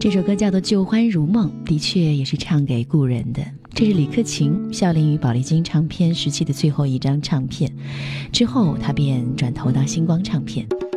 这首歌叫做《旧欢如梦》，的确也是唱给故人的。这是李克勤效力于宝丽金唱片时期的最后一张唱片，之后他便转投到星光唱片。